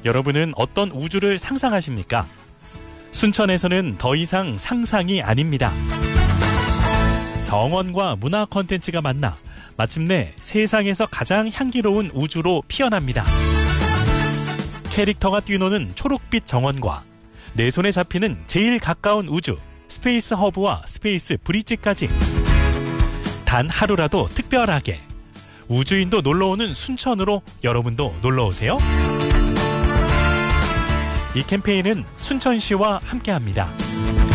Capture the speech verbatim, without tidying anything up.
여러분은 어떤 우주를 상상하십니까? 순천에서는 더 이상 상상이 아닙니다. 정원과 문화 콘텐츠가 만나 마침내 세상에서 가장 향기로운 우주로 피어납니다. 캐릭터가 뛰노는 초록빛 정원과 내 손에 잡히는 제일 가까운 우주 스페이스 허브와 스페이스 브릿지까지 단 하루라도 특별하게 우주인도 놀러오는 순천으로 여러분도 놀러오세요. 이 캠페인은 순천시와 함께합니다.